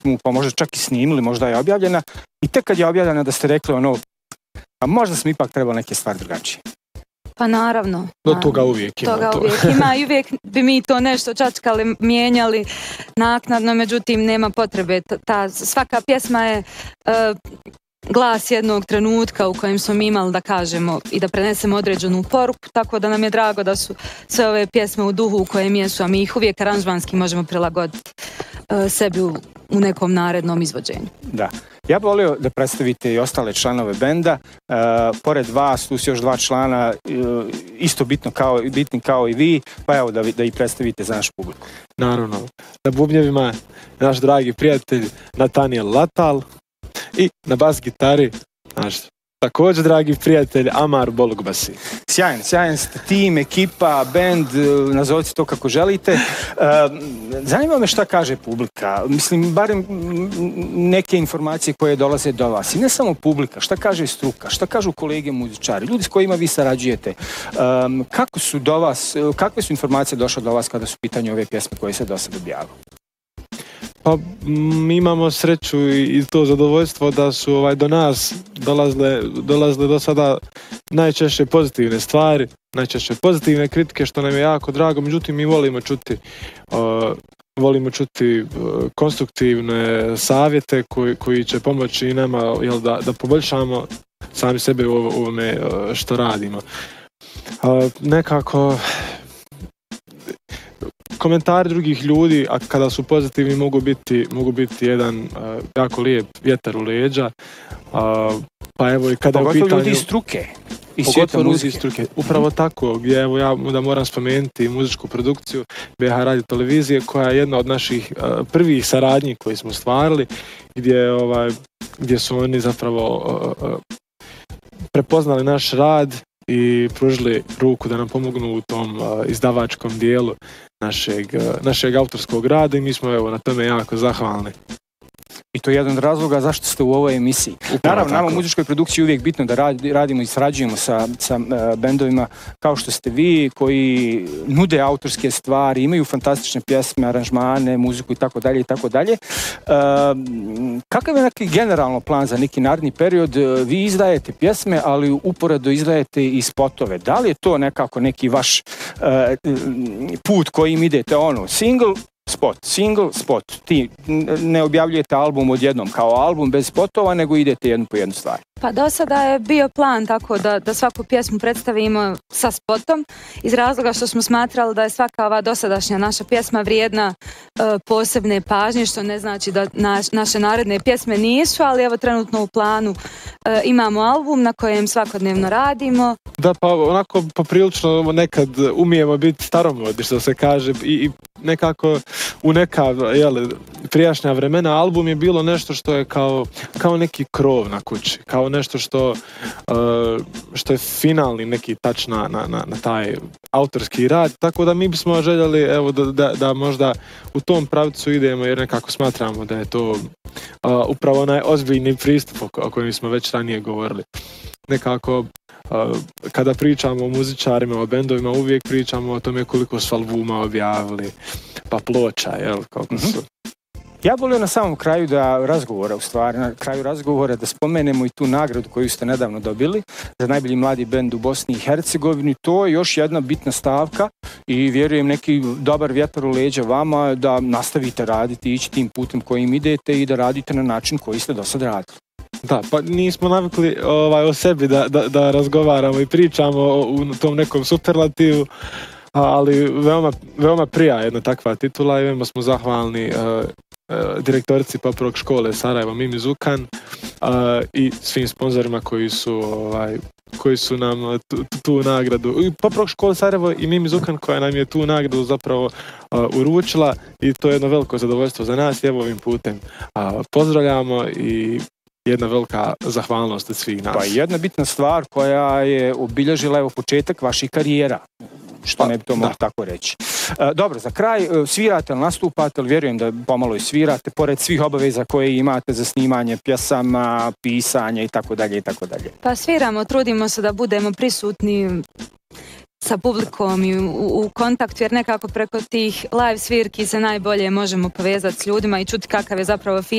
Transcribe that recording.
pesmu, pa možda čak i snimili, možda je objavljena. I tek kad je objavljena da ste rekli ono, a možda sam ipak trebao neke stvari drugačije. Pa naravno. Do toga uvijek ima. Toga uvijek ima i uvijek bi mi to nešto čačkali, mijenjali naknadno, međutim nema potrebe. Svaka pjesma je glas jednog trenutka u kojem smo mi imali da kažemo i da prenesemo određenu poruku, tako da nam je drago da su sve ove pjesme u duhu u kojem jesu, a mi ih uvijek aranžmanski možemo prilagoditi sebi u nekom narednom izvođenju. Da. Ja bih volio da predstavite i ostale članove benda. Pored vas, tu su još 2 člana isto bitni kao i vi, pa evo da ih predstavite za našu publiku. Naravno. Na bubnjevima naš dragi prijatelj Natanijel Latal i na bas gitari naš također dragi prijatelj Amar Bolugbasi. Sjajan ste tim, ekipa, bend, nazovite to kako želite. Zanima me šta kaže publika. Mislim, barem neke informacije koje dolaze do vas. I ne samo publika, šta kaže struka, šta kažu kolege muzičari, ljudi s kojima vi sarađujete. Kako su do vas, kakve su informacije došle do vas kada su pitanje ove pjesme koje se do sada objavile? Pa mi imamo sreću i to zadovoljstvo da su do nas dolazile do sada najčešće pozitivne stvari, najčešće pozitivne kritike, što nam je jako drago. Međutim, mi volimo čuti konstruktivne savjete koji će pomoći i nama da poboljšamo sami sebe u ovome što radimo. Nekako komentari drugih ljudi, a kada su pozitivni, mogu biti jedan jako lijep vjetar u leđa. Pa evo i kada je u pitanju... ljudi iz struke. I svijeta muzike. Upravo tako, gdje evo ja da moram spomenuti muzičku produkciju BH Radio Televizije, koja je jedna od naših prvih saradnji koji smo stvarali, gdje su oni zapravo prepoznali naš rad i pružili ruku da nam pomognu u tom izdavačkom dijelu našeg autorskog rada i mi smo evo na tome jako zahvalni. I to je jedan od razloga zašto ste u ovoj emisiji. Naravno, nama u muzičkoj produkciji je uvijek bitno da radimo i sarađujemo sa bendovima kao što ste vi, koji nude autorske stvari, imaju fantastične pjesme, aranžmane, muziku i tako dalje i tako dalje. Kakav je neki generalno plan za neki naredni period? Vi izdajete pjesme, ali uporedo izdajete i spotove. Da li je to nekako neki vaš put kojim idete single, spot. Ti ne objavljujete album odjednom kao album bez spotova, nego idete jednu po jednu stvar. Pa do sada je bio plan tako da svaku pjesmu predstavimo sa spotom, iz razloga što smo smatrali da je svaka ova dosadašnja naša pjesma vrijedna posebne pažnje, što ne znači da naše naredne pjesme nisu, ali evo trenutno u planu imamo album na kojem svakodnevno radimo. Da, pa onako poprilično nekad umijemo biti staromodni, što se kaže, i nekako u neka prijašnja vremena album je bilo nešto što je kao neki krov na kući, kao nešto što je finalni neki touch na taj autorski rad, tako da mi bismo željeli evo da možda u tom pravcu idemo, jer nekako smatramo da je to upravo onaj ozbiljni pristup o kojem smo već ranije govorili. Nekako kada pričamo o muzičarima, o bendovima, uvijek pričamo o tome koliko su albuma objavili, pa ploča, koliko su. Ja volio na samom kraju na kraju razgovora da spomenemo i tu nagradu koju ste nedavno dobili za najbolji mladi bend u Bosni i Hercegovini. To je još jedna bitna stavka i vjerujem neki dobar vjetar u leđa vama da nastavite raditi, ići tim putem kojim idete i da radite na način koji ste do sad radili. Da, pa nismo navikli o sebi da razgovaramo i pričamo u tom nekom superlativu, ali veoma prija jedna takva titula i veoma smo zahvalni direktorici Poprok škole Sarajevo Mimi Zukan i svim sponzorima koji su nam tu nagradu. Poprok škole Sarajevo i Mimi Zukan koja nam je tu nagradu zapravo uručila i to je jedno veliko zadovoljstvo za nas i evo ovim putem pozdravljamo i jedna velika zahvalnost od svih nas. Pa jedna bitna stvar koja je obilježila početak vaših karijera. Što ne bi to mogli tako reći. Dobro, za kraj, svirate ili nastupate, ali vjerujem da pomalo i svirate, pored svih obaveza koje imate za snimanje pjesama, pisanje i tako dalje i tako dalje. Pa sviramo, trudimo se da budemo prisutni sa publikom i u kontaktu, jer nekako preko tih live svirki se najbolje možemo povezati s ljudima i čuti kakav je zapravo